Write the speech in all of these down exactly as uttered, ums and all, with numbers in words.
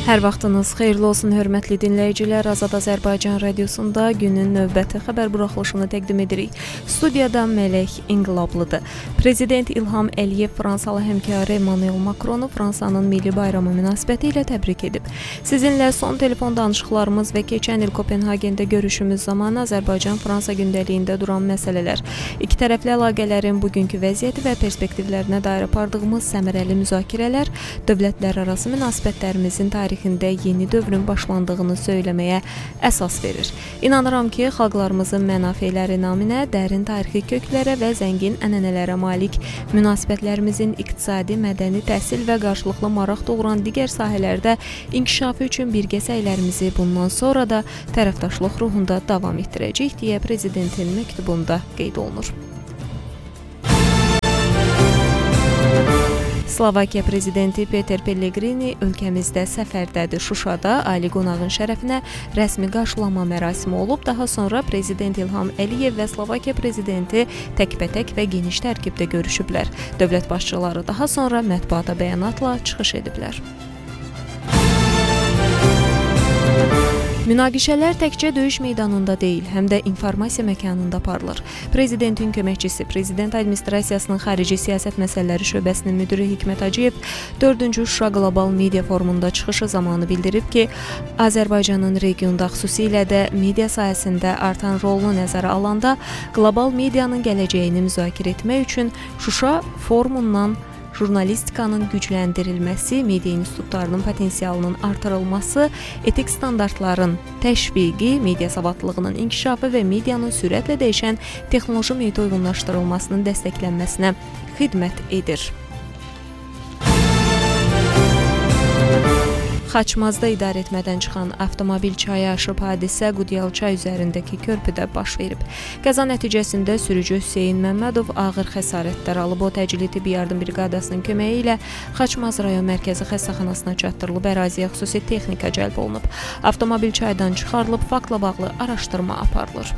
Hər vaxtınız xeyirli olsun, hörmətli dinləyicilər. Azad Azərbaycan radiosunda günün növbəti xəbər buraxılışını təqdim edirik. Studiyada Mələk İnqilablıdır. Prezident İlham Əliyev Fransalı həmkarı Emmanuel Macronu Fransanın milli bayramı münasibəti ilə təbrik edib. Sizinlə son telefon danışıqlarımız və keçən il Kopenhagendə görüşümüz zamanı Azərbaycan-Fransa gündəliyində duran məsələlər, iki tərəfli əlaqələrin bugünkü vəziyyəti və perspektivlərinə dair apardığımız səmərəli müzakirələr dövlətlərarası münasibətlərimizin tarixində yeni dövrün başlandığını söyləməyə əsas verir. İnanıram ki, xalqlarımızın mənafeləri naminə dərin tarixi köklərə və zəngin ənənələrə malik münasibətlərimizin iqtisadi, mədəni, təhsil və qarşılıqlı maraq doğuran digər sahələrdə inkişafı üçün birgə səylərimizi bundan sonra da tərəfdaşlıq ruhunda davam etdirəcək deyə prezidentin məktubunda qeyd olunur. Slovakiya prezidenti Peter Pellegrini ölkəmizdə səfərdədir. Şuşada ali qonağın şərəfinə rəsmi qarşılama mərasimi olub. Daha sonra prezident İlham Əliyev və Slovakiya prezidenti təkbətək və geniş tərkibdə görüşüblər. Dövlət başçıları daha sonra mətbuata bəyanatla çıxış ediblər. Münaqişələr təkcə döyüş meydanında deyil, həm də informasiya məkanında aparılır. Prezidentin köməkçisi, Prezident Administrasiyasının Xarici Siyasət Məsələləri şöbəsinin müdiri Hikmət Hacıyev dördüncü Şuşa Qlobal Media Forumunda çıxışı zamanı bildirib ki, Azərbaycanın regionda, xüsusilə də media sahəsində artan rolunu nəzərə alanda qlobal medianın gələcəyini müzakirə etmək üçün Şuşa forumundan jurnalistikanın gücləndirilməsi, media institutlarının potensialının artırılması, etik standartların təşviqi, media savadlılığının inkişafı və medianın sürətlə dəyişən texnoloji mühitə uyğunlaşdırılmasının dəstəklənməsinə xidmət edir. Xaçmazda idarəetmədən çıxan avtomobil çaya aşıb, hadisə Qudyal çay üzərindəki körpüdə baş verib. Qəza nəticəsində sürücü Hüseyn Məmmədov ağır xəsarətlər alıb. O təcili tibbi yardım briqadasının köməyi ilə Xaçmaz rayon mərkəzi xəstəxanasına çatdırılıb, əraziyə xüsusi texnika cəlb olunub. Avtomobil çaydan çıxarılıb, faktla bağlı araşdırma aparılır.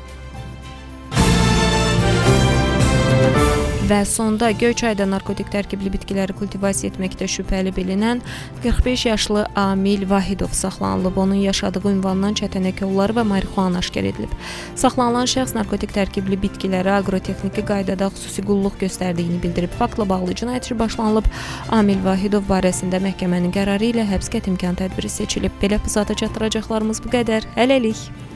Və sonda Göyçayda narkotik tərkibli bitkiləri kultivasiya etməkdə şübhəli bilinən qırx beş yaşlı Amil Vahidov saxlanılıb. Onun yaşadığı ünvandan çətənək yolları və marixuana aşkar edilib. Saxlanılan şəxs narkotik tərkibli bitkiləri aqrotexniki qaydada xüsusi qulluq göstərdiyini bildirib. Faktla bağlı cinayət işi başlanılıb. Amil Vahidov barəsində məhkəmənin qərarı ilə həbs qətimkan tədbiri seçilib. Belə epizada çatdıracaqlarımız bu qədər. Hələlik.